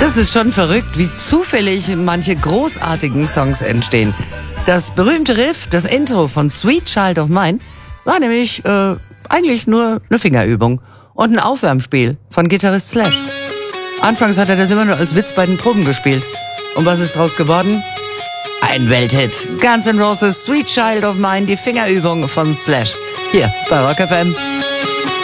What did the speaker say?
Das ist schon verrückt, wie zufällig manche großartigen Songs entstehen. Das berühmte Riff, das Intro von Sweet Child of Mine, war nämlich eigentlich nur eine Fingerübung und ein Aufwärmspiel von Gitarrist Slash. Anfangs hat er das immer nur als Witz bei den Proben gespielt. Und was ist draus geworden? Ein Welthit. Guns N' Roses Sweet Child of Mine, die Fingerübung von Slash. Hier bei Rock FM.